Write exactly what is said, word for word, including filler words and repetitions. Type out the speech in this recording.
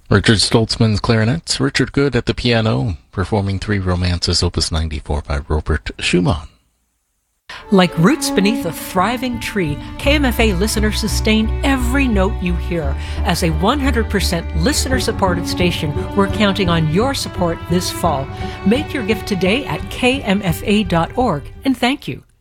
Richard Stoltzman's clarinets, Richard Good at the piano, performing Three Romances, Opus ninety-four by Robert Schumann. Like roots beneath a thriving tree, K M F A listeners sustain every note you hear. As a one hundred percent listener-supported station, we're counting on your support this fall. Make your gift today at k m f a dot org, and thank you.